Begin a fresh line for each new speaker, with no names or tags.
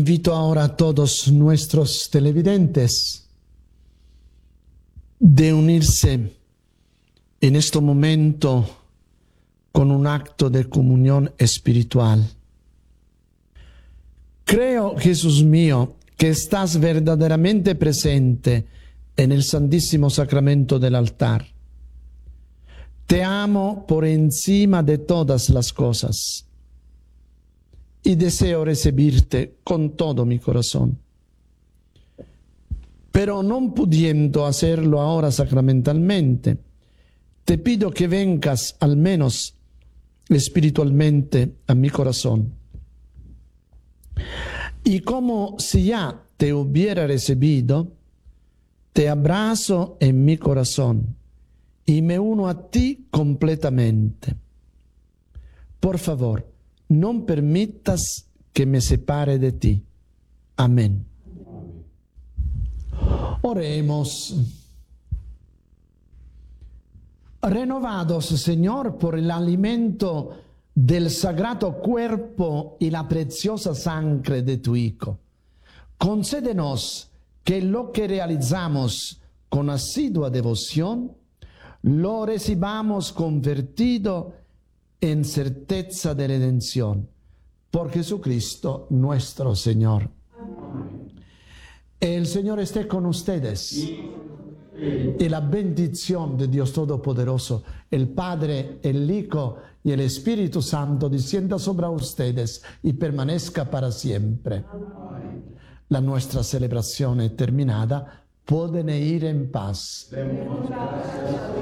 Invito ahora a todos nuestros televidentes de unirse en este momento con un acto de comunión espiritual. Creo, Jesús mío, que estás verdaderamente presente en el Santísimo Sacramento del altar. Te amo por encima de todas las cosas y deseo recibirte con todo mi corazón. Pero no pudiendo hacerlo ahora sacramentalmente, te pido que vengas al menos espiritualmente a mi corazón. Y como si ya te hubiera recibido, te abrazo en mi corazón y me uno a ti completamente. Por favor, no permitas que me separe de ti. Amén. Oremos. Renovados, Señor, por el alimento del sagrado cuerpo y la preciosa sangre de tu Hijo, concédenos que lo que realizamos con asidua devoción lo recibamos convertido en certeza de redención. Por Jesucristo nuestro Señor. Amén. El Señor esté con ustedes. Y la bendición de Dios Todopoderoso, el Padre, el Hijo y el Espíritu Santo descienda sobre ustedes y permanezca para siempre. Amén. La nuestra celebración es terminada. Pueden ir en paz.